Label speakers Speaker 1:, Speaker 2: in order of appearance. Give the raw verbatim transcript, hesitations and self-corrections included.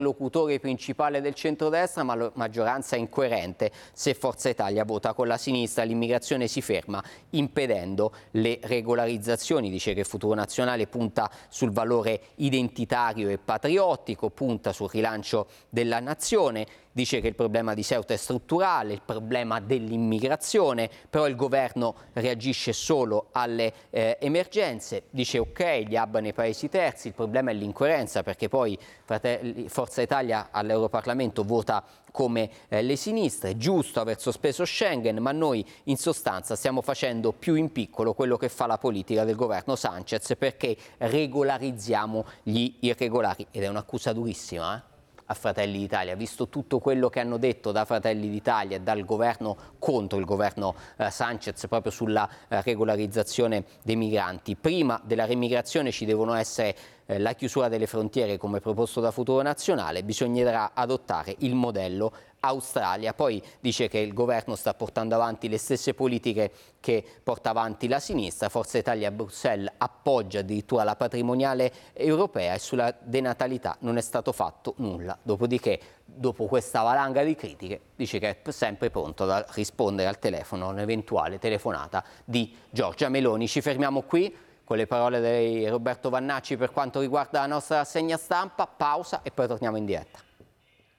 Speaker 1: Locutore principale del centrodestra, ma la maggioranza è incoerente. Se Forza Italia vota con la sinistra, l'immigrazione si ferma, impedendo le regolarizzazioni. Dice che Futuro Nazionale punta sul valore identitario e patriottico, punta sul rilancio della nazione. Dice che il problema di Ceuta è strutturale, il problema dell'immigrazione, però il governo reagisce solo alle eh, emergenze. Dice ok, gli hub nei paesi terzi, il problema è l'incoerenza, perché poi Fratelli, Forza Italia all'Europarlamento vota come eh, le sinistre. Giusto aver sospeso Schengen, ma noi in sostanza stiamo facendo più in piccolo quello che fa la politica del governo Sanchez, perché regolarizziamo gli irregolari. Ed è un'accusa durissima, eh? A Fratelli d'Italia, visto tutto quello che hanno detto da Fratelli d'Italia e dal governo contro il governo eh, Sanchez proprio sulla eh, regolarizzazione dei migranti. Prima della remigrazione ci devono essere eh, la chiusura delle frontiere come proposto da Futuro Nazionale, bisognerà adottare il modello Australia. Poi dice che il governo sta portando avanti le stesse politiche che porta avanti la sinistra. Forza Italia a Bruxelles appoggia addirittura la patrimoniale europea e sulla denatalità non è stato fatto nulla. Dopodiché, dopo questa valanga di critiche, dice che è sempre pronto a rispondere al telefono a un'eventuale telefonata di Giorgia Meloni. Ci fermiamo qui con le parole di Roberto Vannacci per quanto riguarda la nostra rassegna stampa. Pausa e poi torniamo in diretta.